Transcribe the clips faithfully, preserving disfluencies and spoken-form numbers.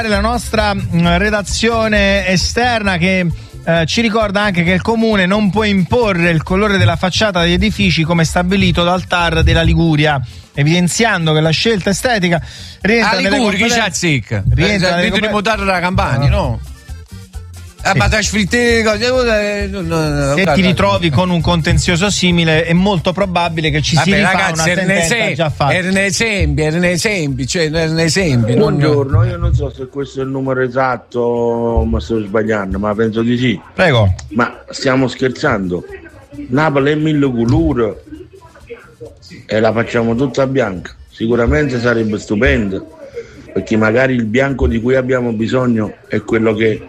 La nostra mh, redazione esterna che eh, ci ricorda anche che il comune non può imporre il colore della facciata degli edifici come stabilito dal T A R della Liguria, evidenziando che la scelta estetica rientra a nelle Liguria chi c'ha competenze zecca rientra nelle compet- di mutare la campagna, no? no? Ah, sì. Ma da sfritte cose no, no, se ti ritrovi con un contenzioso simile è molto probabile che ci Vabbè, si rifà ragazzi, una sentenza se- già fatta. erano esempi erano esempi cioè erano esempi Buongiorno, non... io non so se questo è il numero esatto, ma sto sbagliando, ma penso di sì. Prego. Ma stiamo scherzando? Napoli è mille colori e la facciamo tutta bianca. Sicuramente sarebbe stupendo, perché magari il bianco di cui abbiamo bisogno è quello che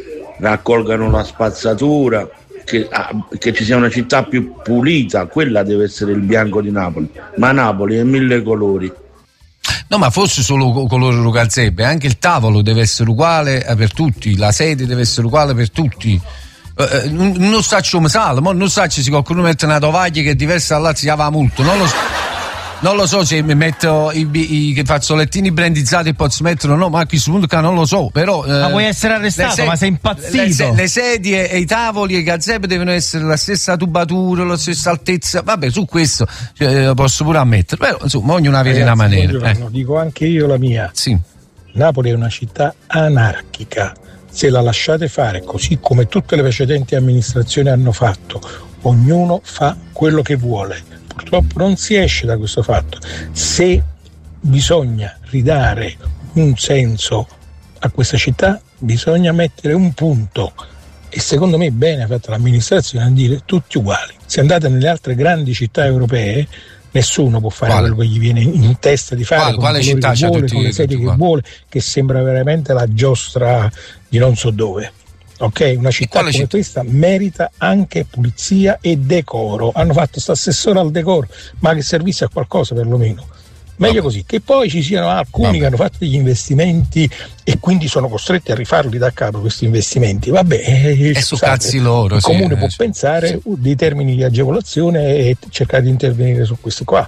raccolgano la spazzatura, che, ah, che ci sia una città più pulita, quella deve essere il bianco di Napoli, ma Napoli è mille colori. No, ma fosse solo colore calzebe, anche il tavolo deve essere uguale per tutti, la sede deve essere uguale per tutti. Eh, non, non saccio come sale, ma non saccio se qualcuno mette una tovaglia che è diversa dall'altra, si chiama molto, non lo so. Non lo so se mi metto i, i, i fazzolettini brandizzati e posso mettere o no, ma a questo punto non lo so, però... Ma eh, puoi essere arrestato, se- ma sei impazzito! Le, se- le sedie e i tavoli e i gazebo devono essere la stessa tubatura, la stessa altezza, vabbè, su questo cioè, posso pure ammettere, però insomma ognuno ha una maniera. Eh. Dico anche io la mia. Sì. Napoli è una città anarchica, se la lasciate fare così come tutte le precedenti amministrazioni hanno fatto, ognuno fa quello che vuole. Purtroppo non si esce da questo fatto. Se bisogna ridare un senso a questa città, bisogna mettere un punto, e secondo me bene ha fatto l'amministrazione a dire tutti uguali. Se andate nelle altre grandi città europee, nessuno può fare quale? quello che gli viene in testa di fare, quale, con quale i colori città che c'ha vuole, tutti, con le sedie tutti che qua? vuole, che sembra veramente la giostra di non so dove. Ok, una città come città? questa merita anche pulizia e decoro. Hanno fatto sta assessore al decoro, ma che servisse a qualcosa perlomeno. Meglio Vabbè. così, che poi ci siano alcuni Vabbè. che hanno fatto degli investimenti e quindi sono costretti a rifarli da capo questi investimenti. Vabbè, eh, E su scusate, cazzi loro, il sì, comune eh, può sì. pensare Sì. uh, dei termini di agevolazione e cercare di intervenire su questi qua.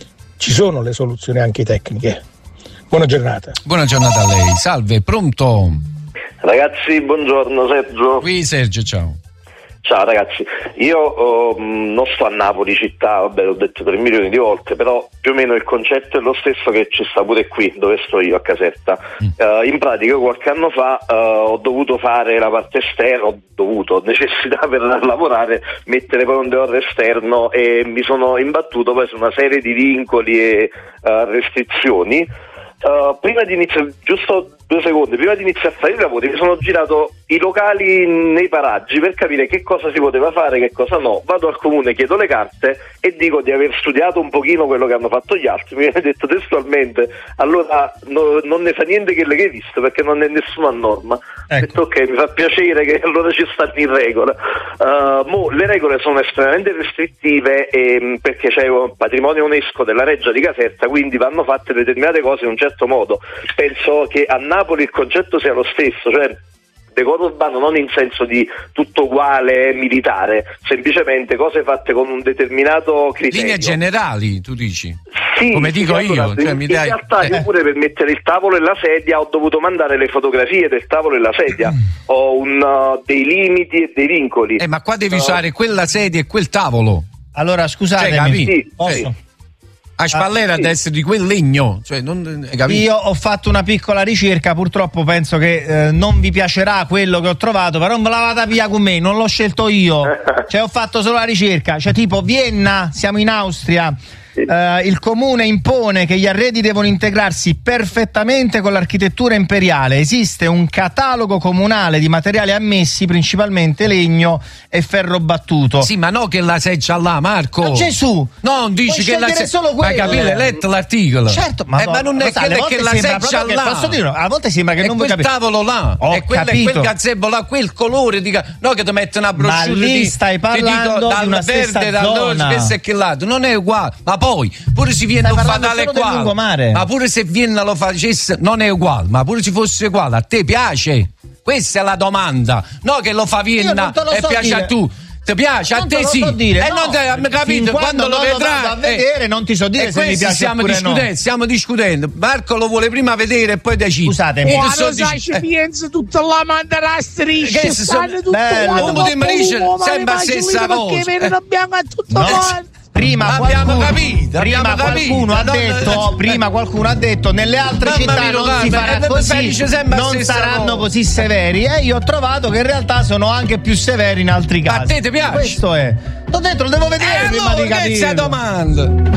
Ci sono le soluzioni anche tecniche. Buona giornata. Buona giornata a lei, salve, pronto? Ragazzi, buongiorno, Sergio. Qui Sergio, ciao. Ciao ragazzi, io oh, non sto a Napoli città, vabbè l'ho detto per milioni di volte, però più o meno il concetto è lo stesso che ci sta pure qui, dove sto io a Caserta. Mm. Uh, in pratica qualche anno fa uh, ho dovuto fare la parte esterna, ho dovuto, ho necessità per lavorare, mettere poi un deor esterno e mi sono imbattuto poi su una serie di vincoli e uh, restrizioni. Uh, prima di iniziare, giusto due secondi, prima di iniziare a fare i lavori mi sono girato i locali nei paraggi per capire che cosa si poteva fare, che cosa no. Vado al comune, chiedo le carte e dico di aver studiato un pochino quello che hanno fatto gli altri. Mi viene detto testualmente: allora no, non ne fa niente che l'hai visto, perché non è nessuno a norma. Ecco. Ho detto ok, mi fa piacere che allora ci stanno in regola. Uh, mo, le regole sono estremamente restrittive e, perché c'è un patrimonio UNESCO della Reggia di Caserta, quindi vanno fatte determinate cose in un certo modo. Penso che a Napoli il concetto sia lo stesso, cioè decoro urbano non in senso di tutto uguale militare, semplicemente cose fatte con un determinato criterio. Linee generali, tu dici? Sì, come dico sì, io, allora, cioè, in, mi dai... in realtà io pure per mettere il tavolo e la sedia ho dovuto mandare le fotografie del tavolo e la sedia, ho un, uh, dei limiti e dei vincoli. Eh, ma qua devi uh, usare quella sedia e quel tavolo. Allora scusatemi, cioè, sì, posso? sì. A spallera ah, sì. deve essere di quel legno, cioè, non, capito? Io ho fatto una piccola ricerca, purtroppo penso che eh, non vi piacerà quello che ho trovato, però non ve la vada via con me, non l'ho scelto io, cioè ho fatto solo la ricerca, cioè tipo Vienna, siamo in Austria. Uh, il comune impone che gli arredi devono integrarsi perfettamente con l'architettura imperiale. Esiste un catalogo comunale di materiali ammessi, principalmente legno e ferro battuto. Sì, ma no che la seggia là, Marco. Ma Gesù! Non dici che la seggia solo quello. Ma capire, hai letto l'articolo? Certo, ma, eh, no, ma non è sa, che, che la seggia là. Posso dire, a volte sembra che è non vuoi quel capire. tavolo là, Ho è quel, capito. quel gazebo là, quel colore di no che ti mettono una brochure. Ma lì di, stai parlando dico, dal di una verde, stessa dal zona. questo e quell'altro, non è uguale. Ma poi pure si viene un fatale qua. Ma pure se Vienna lo facesse non è uguale, ma pure se fosse uguale, a te piace? Questa è la domanda, no che lo fa Vienna e so piace dire. a tu. Ti piace? A Non te te lo sì. so dire, E no. non te, Fin capito? quando Quando lo non lo vedrai vado a vedere, non ti so dire e se mi questo piace stiamo oppure discutendo, no. stiamo discutendo. Marco lo vuole prima vedere e poi decidere. Scusatemi. E tu Quando so sai dici- ci pensa tutta la mandala a strisce, Che se so- stanno tutto bello. quanto Non potremmo con dire l'uomo, sempre la le stessa macine, cosa. perché vengono bianco a tutto No. quanto. Prima Abbiamo qualcuno, capito, prima abbiamo qualcuno capito, ha no, detto, no, prima qualcuno ha detto nelle altre Mamma città mia, non guarda, si farà eh, così, dice sempre la non stessa saranno cosa. così severi e io ho trovato che in realtà sono anche più severi in altri A casi. te ti piace? Questo è. T'ho detto, lo devo vedere Eh, prima allora, di che capire. c'è domanda?